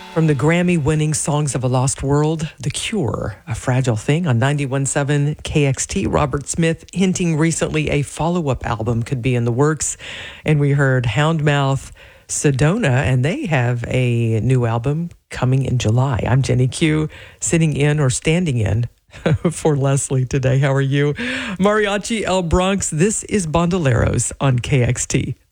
From the Grammy-winning Songs of a Lost World, The Cure, A Fragile Thing on 91.7 KXT. Robert Smith hinting recently a follow-up album could be in the works. And we heard Houndmouth, Sedona, and they have a new album coming in July. I'm Jenny Q, sitting in or standing in for Leslie today. How are you? Mariachi El Bronx, this is Bandoleros on KXT.